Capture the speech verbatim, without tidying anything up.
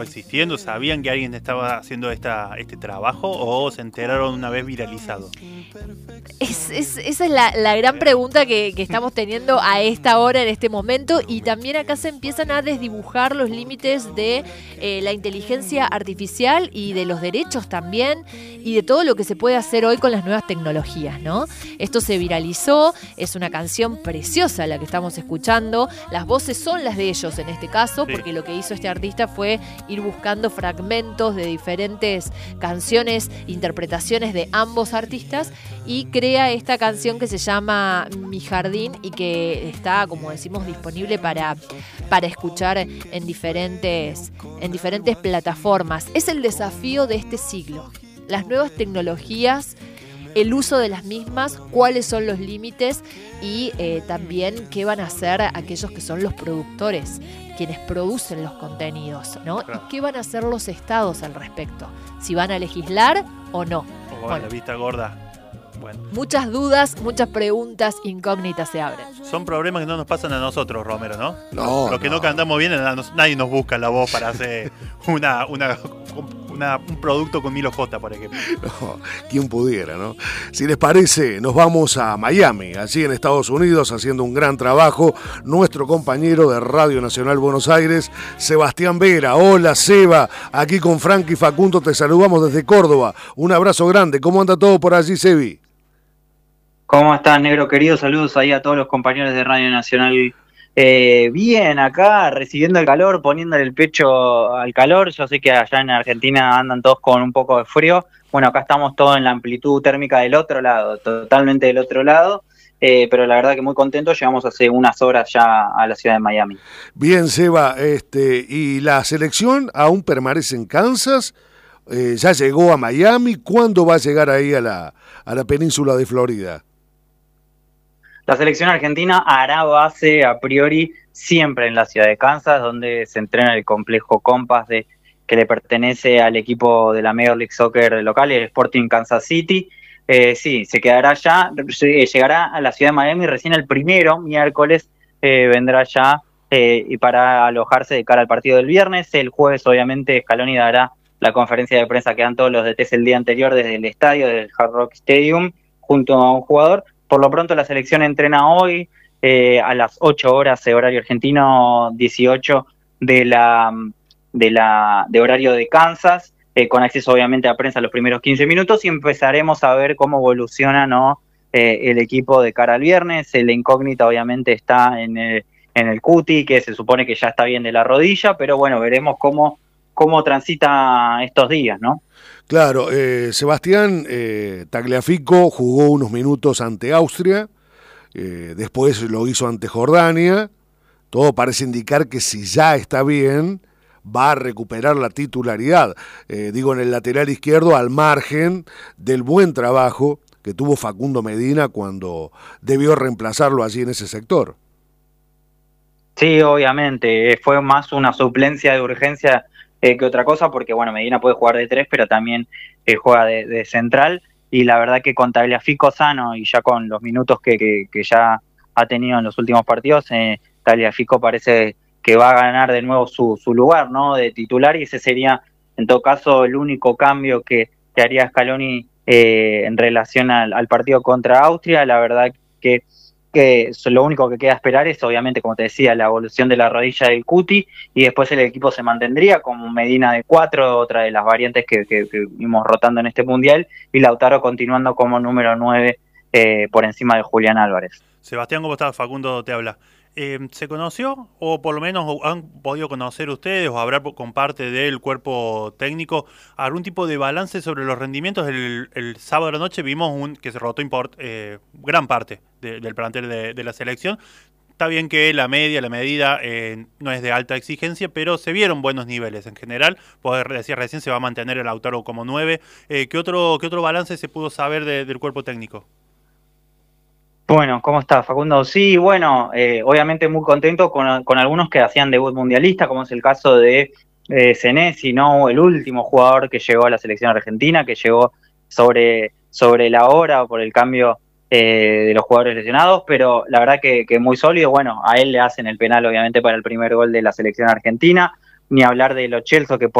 existiendo? ¿Sabían que alguien estaba haciendo esta, este trabajo o se enteraron una vez viralizado? Es, es, esa es la, la gran pregunta que, que estamos teniendo a esta hora, en este momento, y también acá se empiezan a desdibujar los límites de eh, la inteligencia artificial y de los derechos también, y de todo lo que se puede hacer hoy con las nuevas tecnologías, ¿no? Esto se viralizó, es una canción preciosa la que estamos escuchando, las voces son las de ellos en este caso, Sí. porque lo que hizo este artista fue ir buscando fragmentos de diferentes canciones, interpretaciones de ambos artistas, y crea esta canción que se llama Mi Jardín y que está, como decimos, disponible para, para escuchar en diferentes, en diferentes plataformas. Es el desafío de este siglo. Las nuevas tecnologías, el uso de las mismas, cuáles son los límites y eh, también qué van a hacer aquellos que son los productores, quienes producen los contenidos, ¿no? Claro. Y qué van a hacer los estados al respecto, si van a legislar o no. O Bueno, la vista gorda. Bueno, muchas dudas, muchas preguntas incógnitas se abren. son problemas que no nos pasan a nosotros, Romero, ¿no? No, Los que no, no. cantamos bien, nadie nos busca la voz para hacer una, una, una, un producto con Milo J, por ejemplo. No, quien pudiera, ¿no? Si les parece, nos vamos a Miami, allí en Estados Unidos, haciendo un gran trabajo, nuestro compañero de Radio Nacional Buenos Aires, Sebastián Vera. Hola, Seba, aquí con Frank y Facundo te saludamos desde Córdoba. Un abrazo grande. ¿Cómo anda todo por allí, Sebi? ¿Cómo estás, negro querido? Saludos ahí a todos los compañeros de Radio Nacional. Eh, bien, acá recibiendo el calor, poniéndole el pecho al calor. Yo sé que allá en Argentina andan todos con un poco de frío. Bueno, acá estamos todos en la amplitud térmica del otro lado, totalmente del otro lado. Eh, pero la verdad que muy contentos, llegamos hace unas horas ya a la ciudad de Miami. Bien, Seba, este, ¿y la selección aún permanece en Kansas? Eh, ¿Ya llegó a Miami? ¿Cuándo va a llegar ahí a la, a la península de Florida? La selección argentina hará base a priori siempre en la ciudad de Kansas, donde se entrena el complejo Compass de, que le pertenece al equipo de la Major League Soccer local, el Sporting Kansas City. Eh, sí, se quedará allá, llegará a la ciudad de Miami recién el primero, miércoles, eh, vendrá ya eh, y para alojarse de cara al partido del viernes. El jueves, obviamente, Scaloni dará la conferencia de prensa que dan todos los D Ts el día anterior desde el estadio, desde el Hard Rock Stadium, junto a un jugador. Por lo pronto la selección entrena hoy eh, a las ocho horas de horario argentino, dieciocho de la de la de horario de Kansas, eh, con acceso obviamente a prensa los primeros quince minutos, y empezaremos a ver cómo evoluciona, ¿no? eh, el equipo de cara al viernes. La incógnita obviamente está en el, en el Cuti, que se supone que ya está bien de la rodilla, pero bueno, veremos cómo, cómo transita estos días, ¿no? Claro, eh, Sebastián eh, Tagliafico jugó unos minutos ante Austria, eh, después lo hizo ante Jordania. Todo parece indicar que si ya está bien, va a recuperar la titularidad. Eh, digo, en el lateral izquierdo, al margen del buen trabajo que tuvo Facundo Medina cuando debió reemplazarlo allí en ese sector. Sí, obviamente, fue más una suplencia de urgencia Eh, que otra cosa, porque bueno, Medina puede jugar de tres, pero también eh, juega de, de central, y la verdad que con Tagliafico sano y ya con los minutos que, que, que ya ha tenido en los últimos partidos, eh, Tagliafico parece que va a ganar de nuevo su, su lugar, ¿no? De titular, y ese sería en todo caso el único cambio que, que haría Scaloni eh, en relación al, al partido contra Austria. La verdad que que lo único que queda esperar es, obviamente, como te decía, la evolución de la rodilla del Cuti, y después el equipo se mantendría como Medina de cuatro, otra de las variantes que, que, que vimos rotando en este Mundial, y Lautaro continuando como número nueve eh, por encima de Julián Álvarez. Sebastián, ¿cómo estás? Facundo te habla. Eh, ¿Se conoció, o por lo menos han podido conocer ustedes, o hablar con parte del cuerpo técnico, algún tipo de balance sobre los rendimientos? El, el sábado de la noche vimos un que se rotó import, eh, gran parte de, del plantel de, de la selección. Está bien que la media, la medida eh, no es de alta exigencia, pero se vieron buenos niveles en general. Pues decía recién, se va a mantener el Lautaro como nueve. Eh, ¿qué otro, qué otro balance se pudo saber de, del cuerpo técnico? Bueno, ¿cómo estás, Facundo? Sí, bueno, eh, obviamente muy contento con, con algunos que hacían debut mundialista, como es el caso de eh, Senesi, ¿no? El último jugador que llegó a la selección argentina, que llegó sobre, sobre la hora por el cambio eh, de los jugadores lesionados, pero la verdad que, que muy sólido. Bueno, a él le hacen el penal, obviamente, para el primer gol de la selección argentina. ni hablar de Lo Celso, que